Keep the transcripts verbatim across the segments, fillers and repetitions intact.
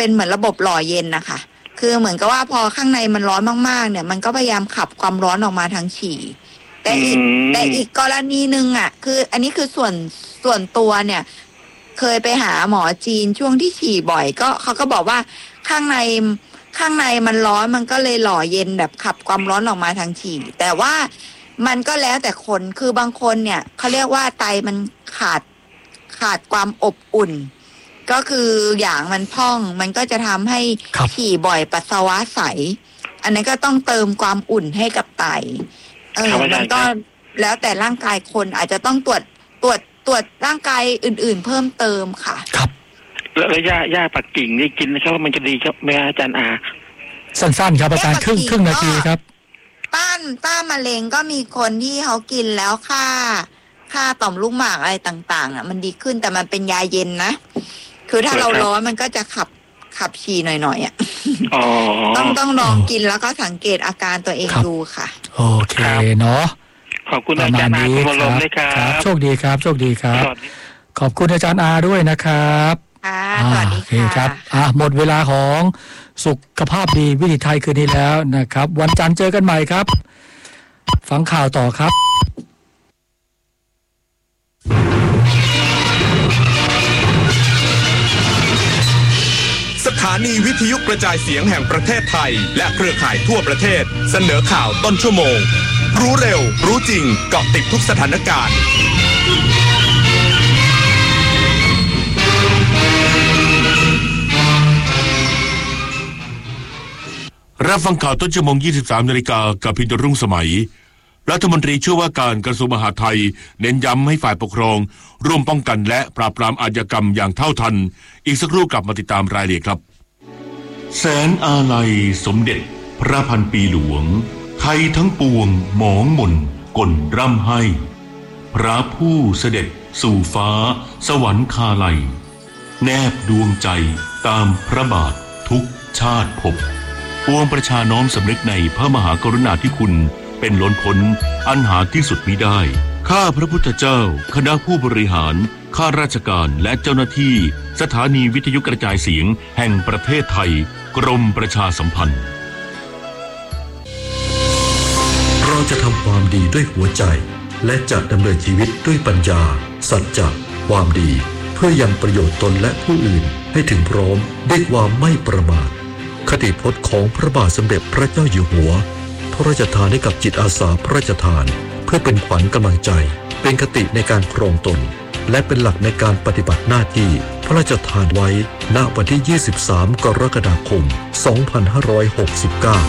เป็นเหมือนระบบหล่อเย็นนะคะคือเหมือนกับว่าพอข้างในมันร้อนมากๆเนี่ยมันก็พยายามขับความร้อนออกมาทางฉี่แต่อีกแต่อีกกรณีนึงอ่ะคืออันนี้คือส่วนส่วนตัวเนี่ยเคยไปหาหมอจีนช่วงที่ฉี่บ่อยก็เขาก็บอกว่าข้างในข้างในมันร้อนมันก็เลยหล่อเย็นแบบขับความร้อนออกมาทางฉี่แต่ว่ามันก็แล้วแต่คนคือบางคนเนี่ยเขาเรียกว่าไตมันขาดขาดความอบอุ่นก็คืออย่างมันพองมันก็จะทำให้ฉี่บ่อยปัสสาวะใสอันนั้นก็ต้องเติมความอุ่นให้กับไตเออมันก็แล้วแต่ร่างกายคนอาจจะต้องตรวจตรวจตรวจร่างกายอื่นๆเพิ่มเติมค่ะครับแล้วหญ้าหญ้าปักกิ่งนี่กินนะครับว่ามันจะดีครับแม่อาจารย์อาสั้นๆครับอาจารย์ครึ่งครึ่งนาทีครับต้านต้านมะเร็งก็มีคนที่เขากินแล้วค่าค่าต่อมลูกหมากอะไรต่างๆอ่ะมันดีขึ้นแต่มันเป็นยาเย็นนะคือถ้าเราร้อนมันก็จะขับขับฉี่หน่อยๆอ่ะต้องต้องลองกินแล้วก็สังเกตอาการตัวเองดูค่ะโอเคเนาะขอบคุณอาจารย์อาคุณวรมเลยครับโชคดีครับโชคดีครับขอบคุณอาจารย์อาด้วยนะครับค่ะสวัสดีค่ะครับอ่ะหมดเวลาของสุขภาพดีวิถีไทยคืนนี้แล้วนะครับวันจันทร์เจอกันใหม่ครับฟังข่าวต่อครับสถานีวิทยุกระจายเสียงแห่งประเทศไทยและเครือข่ายทั่วประเทศเสนอข่าวต้นชั่วโมงรู้เร็วรู้จริงเกาะติดทุกสถานการณ์รับฟังข่าวต้นชั่วโมง ยี่สิบสาม นาฬิกากับพินรุ่งสมัยรัฐมนตรีช่วยว่าการกระทรวงมหาดไทยเน้นย้ำให้ฝ่ายปกครองร่วมป้องกันและปราบปรามอาชญากรรมอย่างเท่าทันอีกสักครู่กลับมาติดตามรายละเอียดครับแสนอาลัยสมเด็จพระพันปีหลวงไทยทั้งปวงหมองหม่นก่นร่ำให้พระผู้เสด็จสู่ฟ้าสวรรคาลัยแนบดวงใจตามพระบาททุกชาติภพปวงประชาน้อมสำนึกในพระมหากรุณาธิคุณเป็นล้นพ้นอันหาที่สุดมิได้ข้าพระพุทธเจ้าคณะผู้บริหารข้าราชการและเจ้าหน้าที่สถานีวิทยุกระจายเสียงแห่งประเทศไทยกรมประชาสัมพันธ์เราจะทำความดีด้วยหัวใจและจะดำเนินชีวิตด้วยปัญญาสัจจะความดีเพื่อยังประโยชน์ตนและผู้อื่นให้ถึงพร้อมด้วยความไม่ประมาทคติพจน์ของพระบาทสมเด็จพระเจ้าอยู่หัวพระราชทานให้กับจิตอาสาพระราชทานเพื่อเป็นขวัญกำลังใจเป็นคติในการครองตนและเป็นหลักในการปฏิบัติหน้าที่พระราชทานไว้ณวันที่ยี่สิบสามกรกฎาคมสองพันห้าร้อยหกสิบเก้า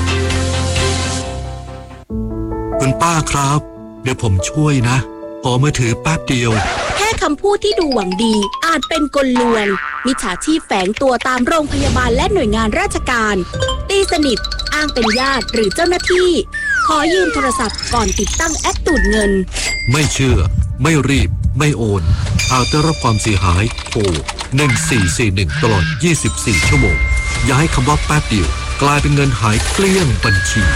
คุณป้าครับเดี๋ยวผมช่วยนะขอมือถือแป๊บเดียวแค่คำพูดที่ดูหวังดีอาจเป็นกลลวงมิจฉาชีพแฝงตัวตามโรงพยาบาลและหน่วยงานราชการตีสนิทอ้างเป็นญาติหรือเจ้าหน้าที่ขอยืมโทรศัพท์ก่อนติดตั้งแอปดูดเงินไม่เชื่อไม่รีบไม่โอนหากได้รับความเสียหายโทรหนึ่งสี่สี่หนึ่งตลอดยี่สิบสี่ชั่วโมงอย่าให้คำว่าแป๊บเดียวกลายเป็นเงินหายเกลี้ยงบัญชี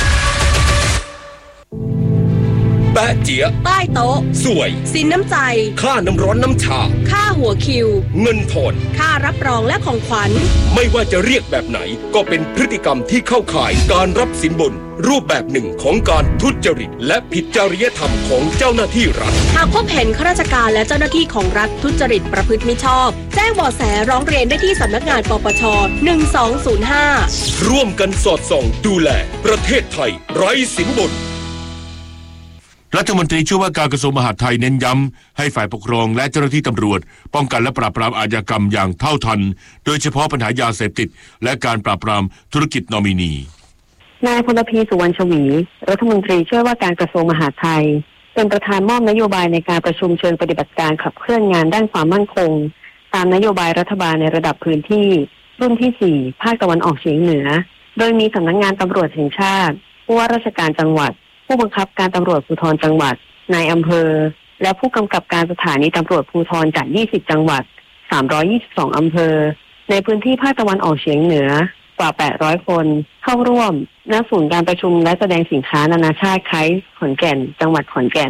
แปะเจี๊ยใต้โต๊ะสวยสินน้ำใจค่าน้ำร้อนน้ำชาค่าหัวคิวเงินทอนค่ารับรองและของขวัญไม่ว่าจะเรียกแบบไหนก็เป็นพฤติกรรมที่เข้าข่ายการรับสินบนรูปแบบหนึ่งของการทุจริตและผิดจริยธรรมของเจ้าหน้าที่รัฐหากพบเห็นข้าราชการและเจ้าหน้าที่ของรัฐทุจริตประพฤติมิชอบแจ้งเบาะแสร้องเรียนได้ที่สำนักงานปปชหนึ่งสองศูนย์ห้าร่วมกันสอดส่องดูแลประเทศไทยไร้สินบนรัฐมนตรีช่วยว่าการกระทรวงมหาดไทยเน้นย้ำให้ฝ่ายปกครองและเจ้าหน้าที่ตำรวจป้องกันและปราบปรามอาชญากรรมอย่างเท่าทันโดยเฉพาะปัญหายาเสพติดและการปราบปรามธุรกิจนอมินีนายพลพีสุวรรณชวีรัฐมนตรีช่วยว่าการกระทรวงมหาดไทยเป็นประธานมอบนโยบายในการประชุมเชิงปฏิบัติการขับเคลื่อนงานด้านความมั่นคงตามนโยบายรัฐบาลในระดับพื้นที่รุ่นที่สี่ภาคตะวันออกเฉียงเหนือโดยมีสำนักงานตำรวจแห่งชาติผู้ว่าราชการจังหวัดผู้บังคับการตำรวจภูธรจังหวัดนายอำเภอและผู้กำกับการสถานีตำรวจภูธรจากยี่สิบจังหวัดสามร้อยยี่สิบสองอำเภอในพื้นที่ภาคตะวันออกเฉียงเหนือกว่าแปดร้อยคนเข้าร่วมณศูนย์การประชุมและแสดงสินค้านานาชาติไคส์ขอนแก่นจังหวัดขอนแก่น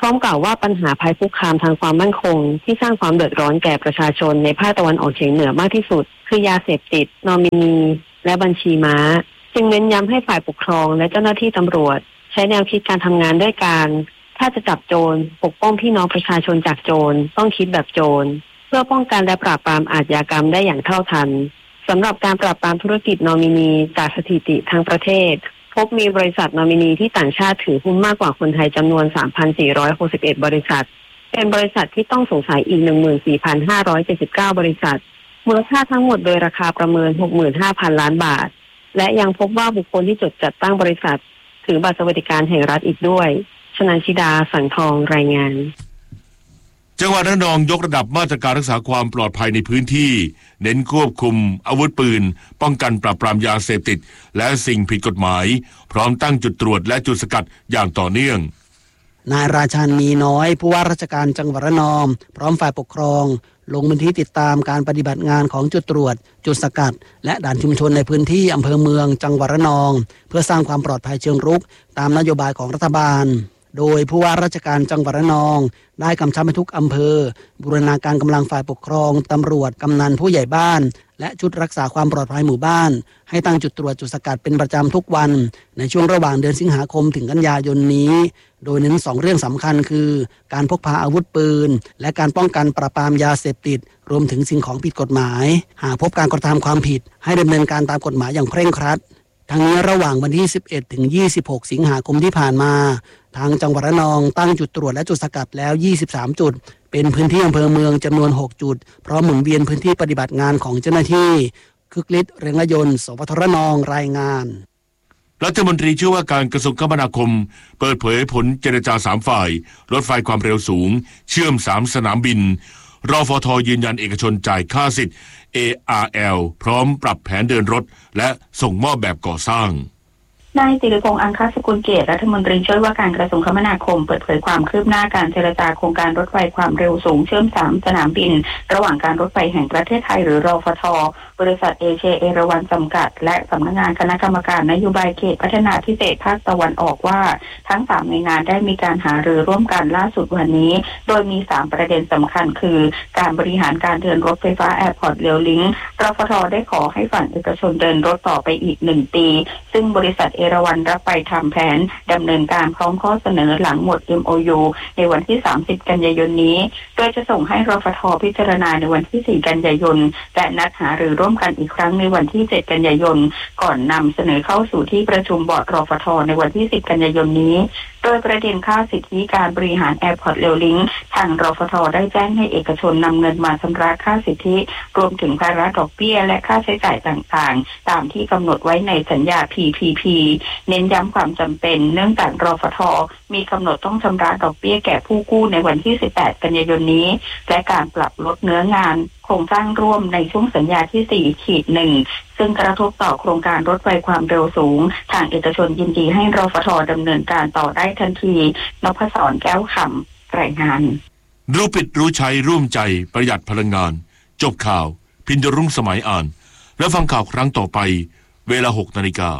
พร้อมกล่าวว่าปัญหาภัยคุกคามทางความมั่นคงที่สร้างความเดือดร้อนแก่ประชาชนในภาคตะวันออกเฉียงเหนือมากที่สุดคือยาเสพติดนอมินีและบัญชีม้าจึงเน้นย้ำให้ฝ่ายปกครองและเจ้าหน้าที่ตำรวจใช้แนวคิดการทำงานด้วยการถ้าจะจับโจรปกป้องพี่น้องประชาชนจากโจรต้องคิดแบบโจรเพื่อป้องกันและปราบปรามอาชญากรรมได้อย่างเท่าทันสำหรับการปราบปรามธุรกิจนอมินีจากสถิติทางประเทศพบมีบริษัทนอมินีที่ต่างชาติถือหุ้นมากกว่าคนไทยจำนวน สามพันสี่ร้อยหกสิบเอ็ด บริษัทเป็นบริษัทที่ต้องสงสัยอีก หนึ่งหมื่นสี่พันห้าร้อยเจ็ดสิบเก้า บริษัทมูลค่าทั้งหมดโดยราคาประเมิน หกหมื่นห้าพัน ล้านบาทและยังพบว่าบุคคลที่จดจัดตั้งบริษัทถือบัตรสวัสดิการแห่งรัฐอีกด้วยชนันชิดาสังทองรายงานจังหวัดระนองยกระดับมาตรการรักษาความปลอดภัยในพื้นที่เน้นควบคุมอาวุธปืนป้องกันปราบปรามยาเสพติดและสิ่งผิดกฎหมายพร้อมตั้งจุดตรวจและจุดสกัดอย่างต่อเนื่องนายราชันมีน้อยผู้ว่าราชการจังหวัดระนองพร้อมฝ่ายปกครองลงพื้นที่ติดตามการปฏิบัติงานของจุดตรวจจุดสกัดและด่านชุมชนในพื้นที่อำเภอเมืองจังหวัดระนองเพื่อสร้างความปลอดภัยเชิงรุกตามนโยบายของรัฐบาลโดยผู้ว่าราชการจังหวัดระนองได้กำชับให้ทุกอำเภอบูรณาการกำลังฝ่ายปกครองตำรวจกำนันผู้ใหญ่บ้านและชุดรักษาความปลอดภัยหมู่บ้านให้ตั้งจุดตรวจจุดสกัดเป็นประจำทุกวันในช่วงระหว่างเดือนสิงหาคมถึงกันยายนนี้โดยเน้นสองเรื่องสำคัญคือการพกพาอาวุธปืนและการป้องกันปราบปรามยาเสพติดรวมถึงสิ่งของผิดกฎหมายหากพบการกระทำความผิดให้ดำเนินการตามกฎหมายอย่างเคร่งครัดทั้งนี้ระหว่างวันที่สิบเอ็ดถึงยี่สิบหกสิงหาคมที่ผ่านมาทางจังหวัดระนองตั้งจุดตรวจและจุดสกัดแล้วยี่สิบสามจุดเป็นพื้นที่อำเภอเมืองจำนวนหกจุดพร้อมหมุนเวียนพื้นที่ปฏิบัติงานของเจ้าหน้าที่คึกฤทธิ์เรืองยนต์สปทระนองรายงานรัฐมนตรีช่วยว่าการกระทรวงคมนาคมเปิดเผยผลเจรจาสามฝ่ายรถไฟความเร็วสูงเชื่อมสามสนามบินรฟท.ยืนยันเอกชนจ่ายค่าสิทธิ์ เอ อาร์ แอล พร้อมปรับแผนเดินรถและส่งมอบแบบก่อสร้างนายจิรพงษ์อังคสกุลเกตรัฐมนตรีช่วยว่าการกระทรวงคมนาคมเปิดเผยความคืบหน้าการเจรจาโครงการรถไฟความเร็วสูงเชื่อมสามสนามบินระหว่างการรถไฟแห่งประเทศไทยหรือรฟท.บริษัทเอเชียเอราวัณจำกัดและสำนักงานคณะกรรมการนโยบายเขตพัฒนาพิเศษภาคตะวันออกว่าทั้งสามหน่วยงานได้มีการหารือร่วมกันล่าสุดวันนี้โดยมีสามประเด็นสำคัญคือการบริหารการเดินรถไฟฟ้าแอร์พอร์ตเรลลิงก์รฟท.ได้ขอให้ฝั่งเอกชนเดินรถต่อไปอีกหนึ่งปีซึ่งบริษัทเอราวัณรับไปทำแผนดำเนินการพร้อมข้อเสนอหลังหมด เอ็ม โอ ยู ในวันที่สามสิบกันยายนนี้โดยจะส่งให้รฟท.พิจารณาในวันที่สี่กันยายนและนัดหารือร่วมกันอีกครั้งในวันที่เจ็ดกันยายนก่อนนำเสนอเข้าสู่ที่ประชุมบอร์ดรฟท.ในวันที่สิบกันยายนนี้โดยประเด็นค่าสิทธิการบริหารแอร์พอร์ตเรลลิงก์ทางรฟท.ได้แจ้งให้เอกชนนำเงินมาชำระค่าสิทธิรวมถึงภาระดอกเบี้ยและค่าใช้จ่ายต่างๆตามที่กำหนดไว้ในสัญญา พี พี พี เน้นย้ำความจำเป็นเนื่องจากรฟท.มีกำหนดต้องชำระดอกเบี้ยแก่ผู้กู้ในวันที่สิบแปดกันยายนนี้และการปรับลดเนื้องานโครงสร้างร่วมในช่วงสัญญาที่สี่ขีดหนึ่งซึ่งกระทบต่อโครงการรถไฟความเร็วสูงทางเอกชนยินดีให้รฟท.ดำเนินการต่อได้ทันทีนพศรแก้วคำรายงานรู้ปิดรู้ใช้ร่วมใจประหยัดพลังงานจบข่าวพินดรุ่งสมัยอ่านและฟังข่าวครั้งต่อไปเวลาหกนาฬิกา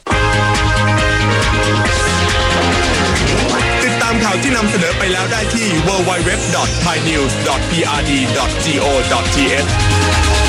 ติดตามข่าวที่นำเสนอไปแล้วได้ที่ ดับเบิลยู ดับเบิลยู ดับเบิลยู ดอท ไทยนิวส์ ดอท พี อาร์ ดี ดอท โก ดอท ที เอช